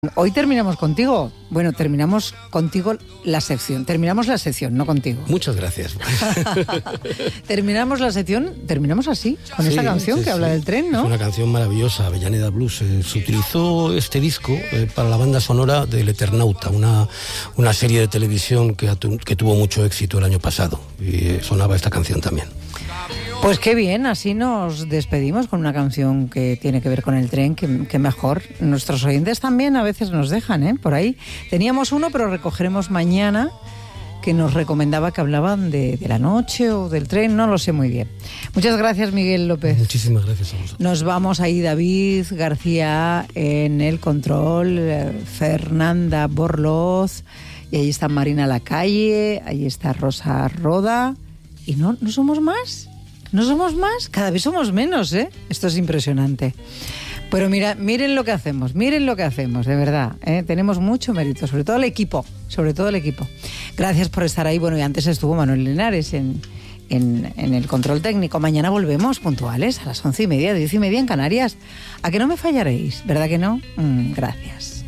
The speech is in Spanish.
Hoy terminamos contigo. Bueno, terminamos contigo la sección. Terminamos la sección, no contigo. Muchas gracias. Terminamos la sección, terminamos así, con esta canción que habla del tren, ¿no? Es una canción maravillosa, Avellaneda Blues. Se utilizó este disco para la banda sonora del Eternauta, una serie de televisión que tuvo mucho éxito el año pasado. Y sonaba esta canción también. Pues qué bien, así nos despedimos con una canción que tiene que ver con el tren, que mejor. Nuestros oyentes también a veces nos dejan, por ahí. Teníamos uno, pero recogeremos mañana, que nos recomendaba que hablaban de la noche o del tren, no lo sé muy bien. Muchas gracias, Miguel López. Muchísimas gracias a vosotros. Nos vamos ahí, David García en el control, Fernanda Borloz, y ahí está Marina Lacalle, ahí está Rosa Roda, y no somos más. ¿No somos más? Cada vez somos menos, ¿eh? Esto es impresionante. Pero miren lo que hacemos, de verdad, ¿eh? Tenemos mucho mérito, sobre todo el equipo. Gracias por estar ahí. Bueno, y antes estuvo Manuel Linares en el control técnico. Mañana volvemos puntuales a las 11:30, 10:30 en Canarias. ¿A que no me fallaréis? ¿Verdad que no? Gracias.